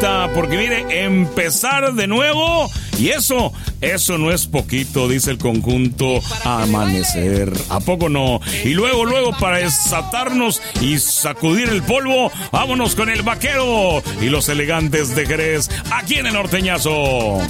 Porque mire, empezar de nuevo, y eso no es poquito, dice el conjunto Amanecer. ¿A poco no? Y luego, para desatarnos y sacudir el polvo, vámonos con el Vaquero y los Elegantes de Jerez, aquí en el Norteñazo.